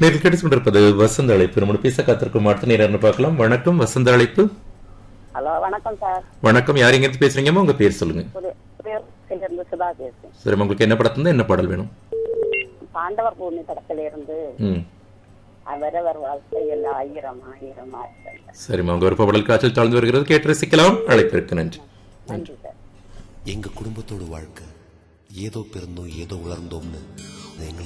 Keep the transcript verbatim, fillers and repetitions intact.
நேரில் கிடைத்து கொண்டிருப்பது வசந்த அழைப்பு. நம்முடைய பேச காத்திருக்கும் அடுத்த நேரம் பார்க்கலாம். வணக்கம், வசந்த அழைப்பு. ஹலோ, வணக்கம் சார். வணக்கம், யார் எங்க இருந்து பேசுறீங்கம்மா? உங்க பேர் சொல்லுங்க. சுதா பேசுறேன். சரி, உங்களுக்கு என்ன படத்துல என்ன பாடல் வேணும்? பாண்டவர் பூமி படத்துல இருந்து ம் அவரவர் வாழ்க்கையில் ஆயிரம் ஆயிரம் ஆயிரம். சரிம்மா, உங்க விருப்ப பாடல் காய்ச்சல் தாழ்ந்து வருகிறது, கேட்டு ரசிக்கலாம். அழைப்பிற்கு நன்றி. நன்றி சார். எங்க குடும்பத்தோட வாழ்க்கை ஏதோ பிறந்தோம் ஏதோ வளர்ந்தோம்னு